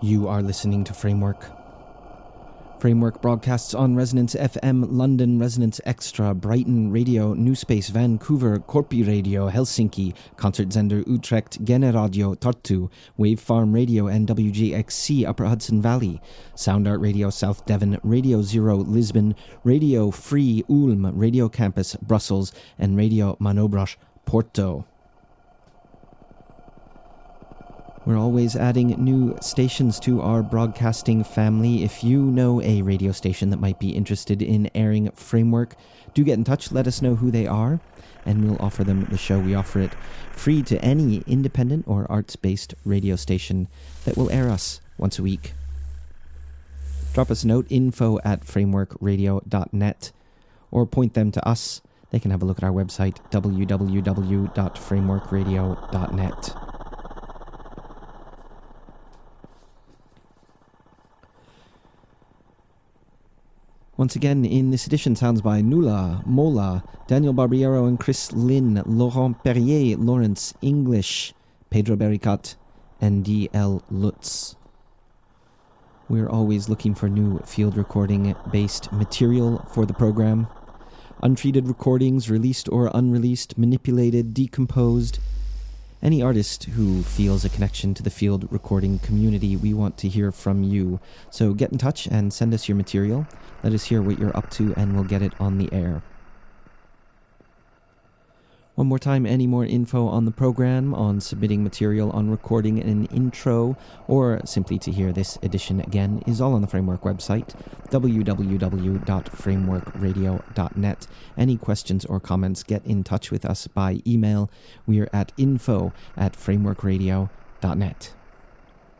You are listening to Framework. Framework broadcasts on Resonance FM, London, Resonance Extra, Brighton Radio, New Space, Vancouver, Corpi Radio, Helsinki, Concertzender Utrecht, Gene Radio, Tartu, Wave Farm Radio, and WGXC, Upper Hudson Valley, Sound Art Radio, South Devon, Radio Zero, Lisbon, Radio Free, Ulm, Radio Campus, Brussels, and Radio Manobras, Porto. We're always adding new stations to our broadcasting family. If you know a radio station that might be interested in airing Framework, do get in touch, let us know who they are, and we'll offer them the show. We offer it free to any independent or arts-based radio station that will air us once a week. Drop us a note, info@frameworkradio.net, or point them to us. They can have a look at our website, www.frameworkradio.net. Once again, in this edition, sounds by Nula, Mola, Daniel Barbiero and Chris Lynn, Laurent Perrier, Lawrence English, Pedro Bericat, and D.L. Lutz. We're always looking for new field recording-based material for the program. Untreated recordings, released or unreleased, manipulated, decomposed. Any artist who feels a connection to the field recording community, we want to hear from you. So get in touch and send us your material. Let us hear what you're up to and we'll get it on the air. One more time, any more info on the program, on submitting material, on recording an intro, or simply to hear this edition again, is all on the Framework website, www.frameworkradio.net. Any questions or comments, get in touch with us by email. We are at info@frameworkradio.net.